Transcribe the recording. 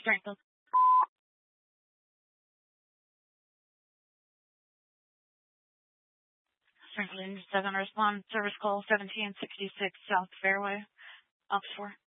Springfield. Springfield 7 respond. Service call 1766 South Fairway. Ops 4.